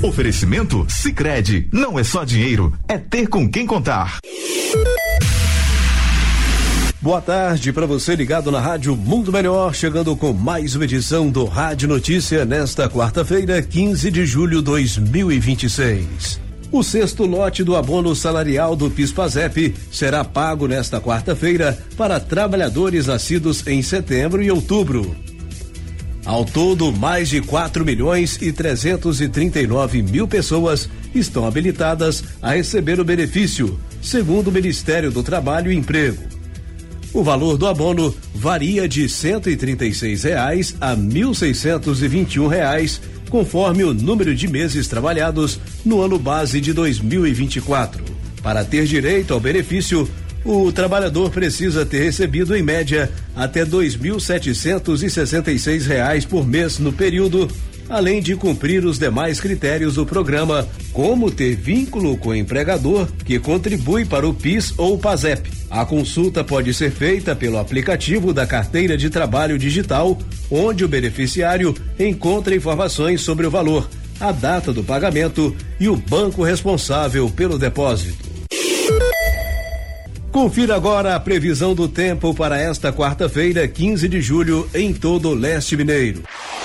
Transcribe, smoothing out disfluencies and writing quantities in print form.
Oferecimento Sicredi, não é só dinheiro, é ter com quem contar. Boa tarde para você ligado na Rádio Mundo Melhor, chegando com mais uma edição do Rádio Notícia nesta quarta-feira, 15 de julho de 2026. O sexto lote do abono salarial do PIS/PASEP será pago nesta quarta-feira para trabalhadores nascidos em setembro e outubro. Ao todo, mais de 4.339.000 pessoas estão habilitadas a receber o benefício, segundo o Ministério do Trabalho e Emprego. O valor do abono varia de R$ 136 a R$ 1.621, conforme o número de meses trabalhados no ano base de 2024. Para ter direito ao benefício, o trabalhador precisa ter recebido em média até R$ 2.766 por mês no período, além de cumprir os demais critérios do programa, como ter vínculo com o empregador que contribui para o PIS ou PASEP. A consulta pode ser feita pelo aplicativo da Carteira de Trabalho Digital, onde o beneficiário encontra informações sobre o valor, a data do pagamento e o banco responsável pelo depósito. Confira agora a previsão do tempo para esta quarta-feira, 15 de julho, em todo o leste mineiro.